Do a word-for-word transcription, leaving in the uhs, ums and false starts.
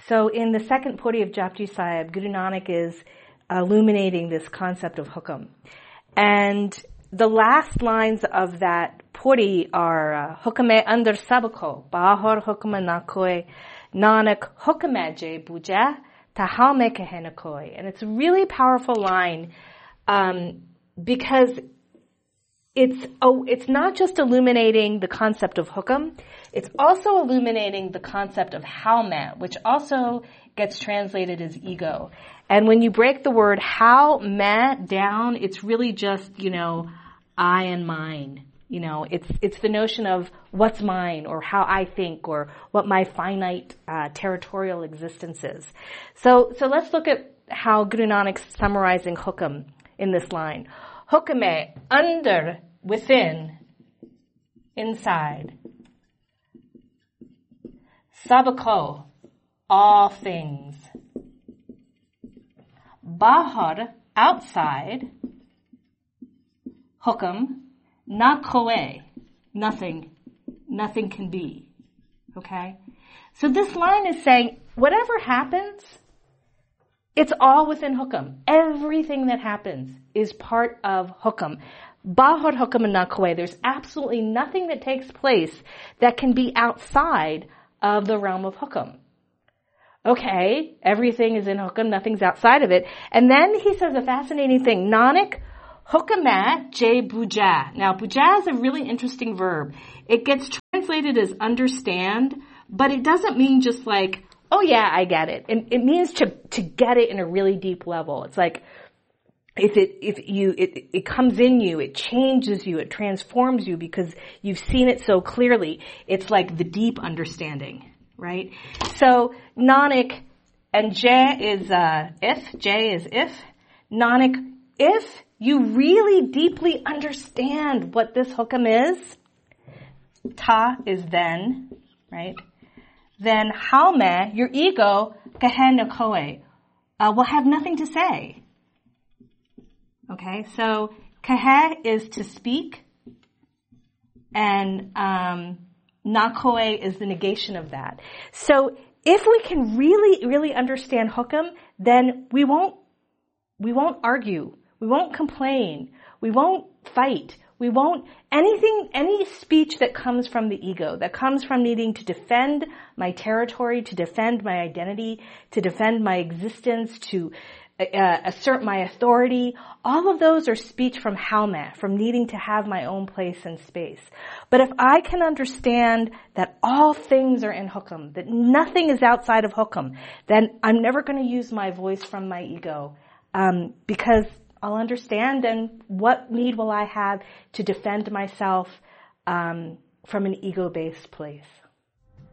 So in the second Puri of Japji Sahib, Guru Nanak is illuminating this concept of hukum. And the last lines of that Puri are Hukame andar sabko, bahar hukma na koi, Nanak hukame je buja, tahal me kahe na koi. And it's a really powerful line um, because it's oh, it's not just illuminating the concept of hukum, it's also illuminating the concept of halma, which also gets translated as ego. And when you break the word halma down, it's really just, you know, I and mine. You know, it's it's the notion of what's mine, or how I think, or what my finite uh, territorial existence is. So so let's look at how Guru Nanak's summarizing hukum in this line. Hukame, under, within, inside. Sabako, all things. Bahar, outside. Hukum, na koe, nothing, nothing can be. Okay? So this line is saying, whatever happens, it's all within hukum. Everything that happens is part of hukum. Bahar hukum and na koe. There's absolutely nothing that takes place that can be outside of the realm of hukum. Okay, everything is in hukum, nothing's outside of it. And then he says a fascinating thing. Nanak hukamat je buja. Now, buja is a really interesting verb. It gets translated as understand, but it doesn't mean just like, oh yeah, I get it. It, it means to, to get it in a really deep level. It's like, if it, if you, it, it comes in you, it changes you, it transforms you because you've seen it so clearly. It's like the deep understanding, right? So, Nanak, and J is, uh, if, J is if. Nanak, if you really deeply understand what this hukum is, ta is then, right? Then halme, your ego, kahen na koe, uh, will have nothing to say. Okay, so kahe is to speak, and um, na koe is the negation of that. So if we can really, really understand hukum, then we won't, we won't argue. We won't complain. We won't fight. We won't, anything, any speech that comes from the ego, that comes from needing to defend my territory, to defend my identity, to defend my existence, to uh, assert my authority, all of those are speech from halma, from needing to have my own place and space. But if I can understand that all things are in hukum, that nothing is outside of hukum, then I'm never going to use my voice from my ego, um, because I'll understand, and what need will I have to defend myself um, from an ego-based place?